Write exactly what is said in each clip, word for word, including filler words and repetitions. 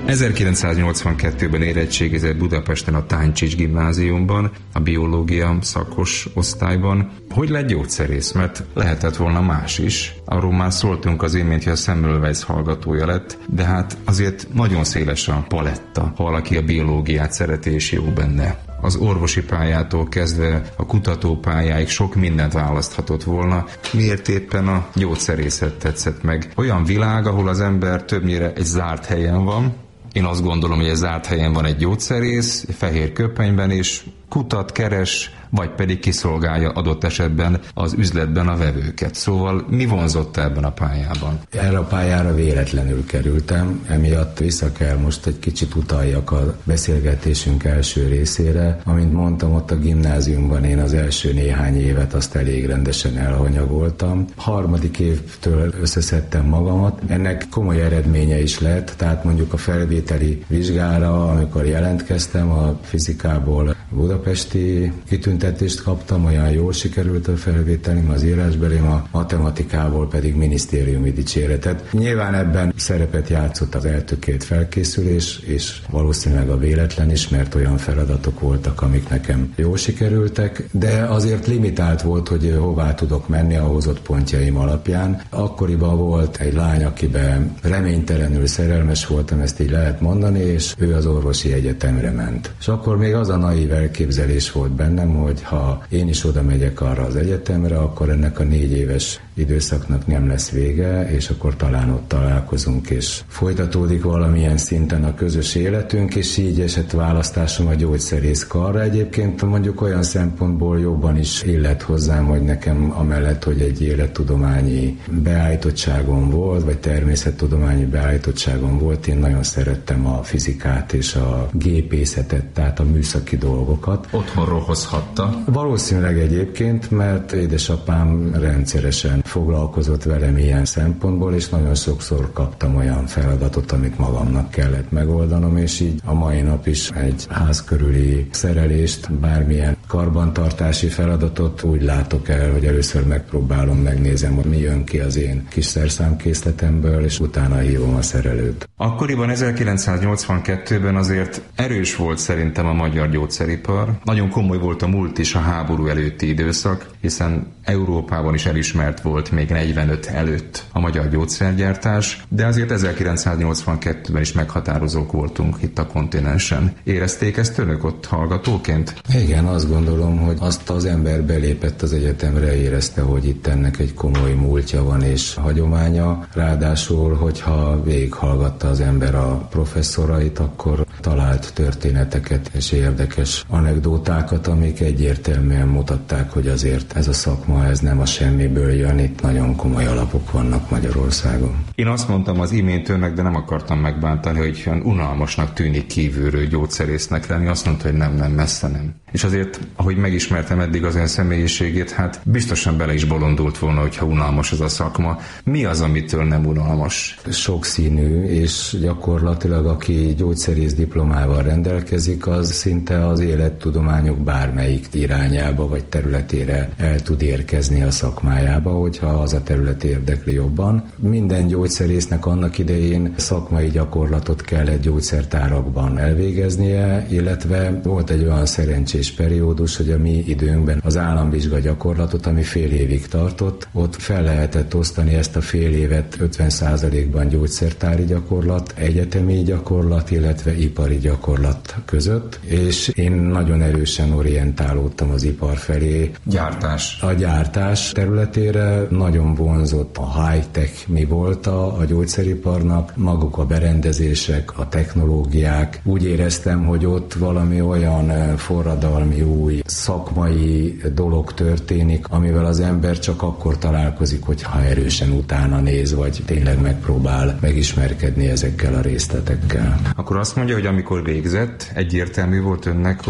ezerkilencszáznyolcvankettőben érettségizett Budapesten a Táncsics gimnáziumban, a biológia szakos osztályban. Hogy lett gyógyszerész? Mert lehetett volna más is. Arról már szóltunk az imént, hogy a Semmelweis hallgatója lett, de hát azért nagyon széles a paletta, ha valaki a biológiát szereti és jó benne. Az orvosi pályától kezdve a kutatópályáig sok mindent választhatott volna. Miért éppen a gyógyszerészet tetszett meg? Olyan világ, ahol az ember többnyire egy zárt helyen van. Én azt gondolom, hogy egy zárt helyen van egy gyógyszerész, fehér köpenyben, és kutat, keres, vagy pedig kiszolgálja adott esetben az üzletben a vevőket. Szóval mi vonzott ebben a pályában? Erre a pályára véletlenül kerültem, emiatt vissza kell most egy kicsit utaljak a beszélgetésünk első részére. Amint mondtam, ott a gimnáziumban én az első néhány évet azt elég rendesen elhanyagoltam. Harmadik évtől összeszedtem magamat. Ennek komoly eredménye is lett, tehát mondjuk a felvételi vizsgára, amikor jelentkeztem a fizikából budapesti kitüntetést kaptam, olyan jól sikerült a felvételim, az írásbelém, a matematikából pedig minisztériumi dicséretet. Nyilván ebben szerepet játszott az eltökélt felkészülés, és valószínűleg a véletlen is, mert olyan feladatok voltak, amik nekem jól sikerültek, de azért limitált volt, hogy hová tudok menni a hozott pontjaim alapján. Akkoriban volt egy lány, akiben reménytelenül szerelmes voltam, ezt így lehet mondani, és ő az orvosi egyetemre ment. És akkor még az a naív elképzelés volt bennem, hogy ha én is oda megyek arra az egyetemre, akkor ennek a négy éves időszaknak nem lesz vége, és akkor talán ott találkozunk, és folytatódik valamilyen szinten a közös életünk, és így esett választásom a gyógyszerész karra. Egyébként mondjuk olyan szempontból jobban is illet hozzám, hogy nekem amellett, hogy egy élettudományi beállítottságom volt, vagy természettudományi beállítottságom volt, én nagyon szerettem a fizikát és a gépészetet, tehát a műszaki dolgokat. Otthonról hozhatta? Valószínűleg egyébként, mert édesapám rendszeresen foglalkozott velem ilyen szempontból, és nagyon sokszor kaptam olyan feladatot, amit magamnak kellett megoldanom, és így a mai nap is egy ház körüli szerelést, bármilyen karbantartási feladatot úgy látok el, hogy először megpróbálom, megnézem, hogy mi jön ki az én kis szerszámkészletemből, és utána hívom a szerelőt. Akkoriban ezerkilencszáznyolcvankettőben azért erős volt szerintem a magyar gyógyszeripar. Nagyon komoly volt a múlt is, a háború előtti időszak, hiszen Európában is elismert volt még negyvenöt előtt a magyar gyógyszergyártás, de azért ezerkilencszáznyolcvankettőben is meghatározók voltunk itt a kontinensen. Érezték ezt önök ott hallgatóként? Igen, azt gondolom, hogy azt az ember belépett az egyetemre, érezte, hogy itt ennek egy komoly múltja van és hagyománya. Ráadásul, hogyha végighallgatta az ember a professzorait, akkor talált történeteket és érdekes anekdótákat, amik egyértelműen mutatták, hogy azért ez a szakma, ez nem a semmiből jön, itt nagyon komoly alapok vannak Magyarországon. Én azt mondtam az imént önnek, de nem akartam megbántani, hogy olyan unalmasnak tűnik kívülről gyógyszerésznek lenni. Azt mondta, hogy nem, nem, messze nem. És azért, ahogy megismertem eddig az ön személyiségét, hát biztosan bele is bolondult volna, hogyha unalmas ez a szakma. Mi az, amitől nem unalmas? Sokszínű, és gyakorlatilag aki gyógyszerész diplomával rendelkezik, az szinte az élettudományok bármelyik irányába vagy területére el tud érkezni a szakmájába, hogyha az a terület érdekli jobban. Minden gyógyszerésznek annak idején szakmai gyakorlatot kellett gyógyszertárakban elvégeznie, illetve volt egy olyan szerencsés periódus, hogy a mi időnkben az államvizsga gyakorlatot, ami fél évig tartott, ott fel lehetett osztani ezt a fél évet ötven százalékban gyógyszertári gyakorlat, egyetemi gyakorlat, illetve ipari gyakorlat között, és én nagyon erősen orientálódtam az ipar felé. Gyártás. A gyártás területére nagyon vonzott a high-tech mi volt a, a gyógyszeriparnak, maguk a berendezések, a technológiák. Úgy éreztem, hogy ott valami olyan forradalmi új szakmai dolog történik, amivel az ember csak akkor találkozik, hogyha erősen utána néz, vagy tényleg megpróbál megismerkedni ezekkel a részletekkel. Akkor azt mondja, hogy amikor végzett, egyértelmű volt önnek, hogy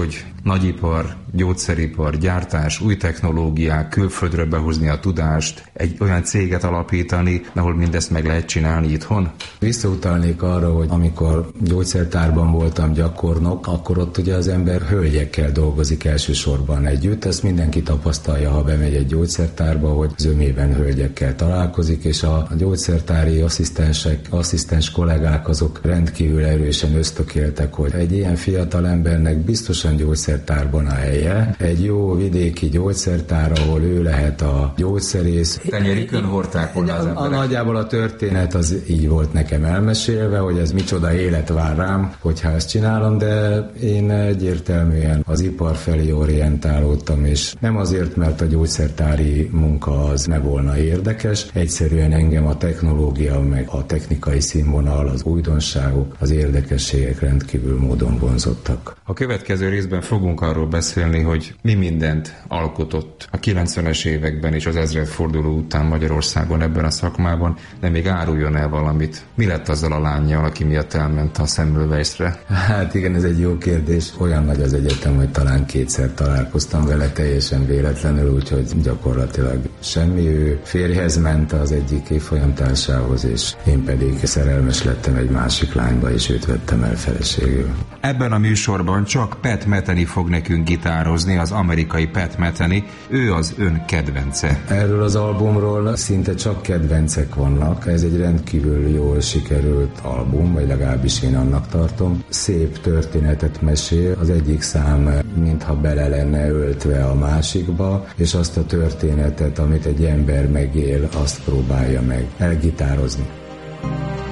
nagyipar, gyógyszeripar, gyártás, új technológiák, külföldről behozni a tudást, egy olyan céget alapítani, ahol mindezt meg lehet csinálni itthon? Visszautalnék arra, hogy amikor gyógyszertárban voltam gyakornok, akkor ott ugye az ember hölgyekkel dolgozik elsősorban együtt. Ezt mindenki tapasztalja, ha bemegy egy gyógyszertárba, hogy zömében hölgyekkel találkozik, és a gyógyszertári asszisztensek, asszisztens kollégák azok rendkívül erősen ösztökéltek, hogy egy ilyen fiatal embernek biztosan gyógyszertárban a helye, egy jó vidéki gyógyszertár, ahol ő lehet a gyógyszerész. Tenyerükön hordták volna az emberek. A, nagyjából a történet az így volt nekem elmesélve, hogy ez micsoda élet vár rám, hogyha ezt csinálom, de én egyértelműen az ipar felé orientálódtam, és nem azért, mert a gyógyszertári munka az ne volna érdekes, egyszerűen engem a technológia, meg a technikai színvonal, az újdonságok, az érdekességek rendkívül módon vonzottak. A következő részben fogunk arról beszélni, hogy mi mindent alkotott a kilencvenes években és az ezredforduló után Magyarországon ebben a szakmában, de még áruljon el valamit. Mi lett azzal a lánnyal, aki miatt elment a Semmelweisre? Hát igen, ez egy jó kérdés. Olyan nagy az egyetem, hogy talán kétszer találkoztam vele teljesen véletlenül, úgyhogy gyakorlatilag semmi. Ő férjhez ment az egyik évfolyamtársához, és én pedig szerelmes lettem egy másik lányba, és őt vettem el feleségül. Ebben a műsorban csak Pat Metheny fog nekünk gitározni, az amerikai Pat Metheny, ő az ön kedvence. Erről az albumról szinte csak kedvencek vannak, ez egy rendkívül jól sikerült album, vagy legalábbis én annak tartom. Szép történetet mesél, az egyik szám mintha bele lenne öltve a másikba, és azt a történetet, amit egy ember megél, azt próbálja meg elgitározni.